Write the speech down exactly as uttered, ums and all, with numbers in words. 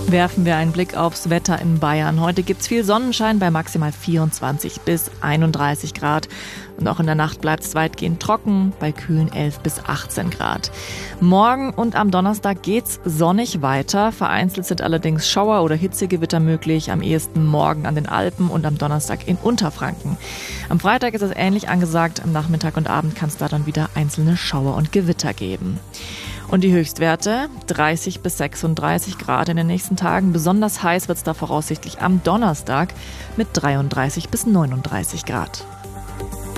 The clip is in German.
Werfen wir einen Blick aufs Wetter in Bayern. Heute gibt's viel Sonnenschein bei maximal vierundzwanzig bis einunddreißig Grad. Und auch in der Nacht bleibt es weitgehend trocken bei kühlen elf bis achtzehn Grad. Morgen und am Donnerstag geht's sonnig weiter. Vereinzelt sind allerdings Schauer oder Hitzegewitter möglich. Am ehesten morgen an den Alpen und am Donnerstag in Unterfranken. Am Freitag ist es ähnlich angesagt. Am Nachmittag und Abend kann es da dann wieder einzelne Schauer und Gewitter geben. Und die Höchstwerte dreißig bis sechsunddreißig Grad in den nächsten Tagen. Besonders heiß wird es da voraussichtlich am Donnerstag mit dreiunddreißig bis neununddreißig Grad.